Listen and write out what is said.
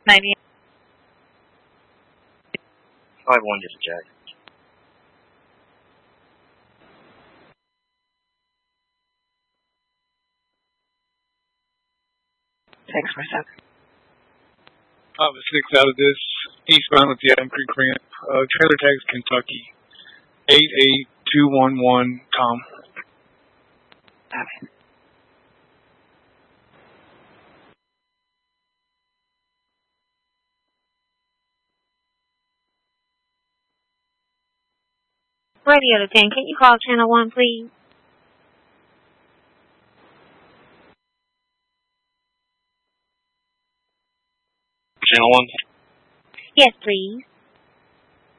90. 5-1, just check. Text for 7. 6 out of this. Eastbound with the Adam Creek ramp. Trailer tags Kentucky. 88211, Tom. Copy. Radio to 10. Can you call channel 1, please? Channel 1? Yes, please.